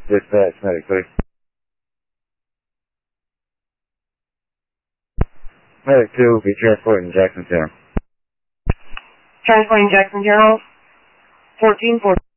Dispatch, medic 3. Medic 2 will be transporting Jackson General. Transporting Jackson General. 1440.